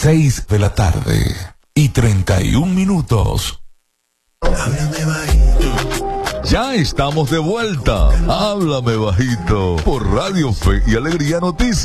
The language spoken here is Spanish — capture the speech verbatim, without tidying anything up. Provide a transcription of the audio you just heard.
Seis de la tarde y treinta y un minutos. Háblame bajito. Ya estamos de vuelta. Háblame bajito por Radio Fe y Alegría Noticias.